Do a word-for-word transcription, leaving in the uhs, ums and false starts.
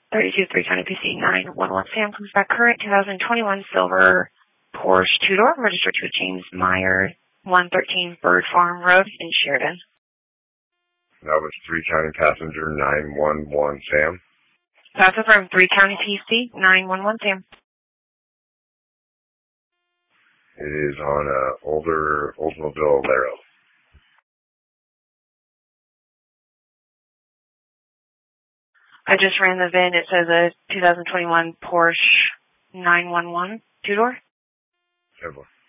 thirty-two three twenty P C nine one one Sam comes back current twenty twenty-one silver Porsche two-door registered to James Meyer, one thirteen Bird Farm Road in Sheridan. That was three County Passenger nine one one Sam. That's from three County P C nine one one Sam. It is on a older Oldsmobile Alero. I just ran the V I N. It says a two thousand twenty-one Porsche nine one one two-door. Simple.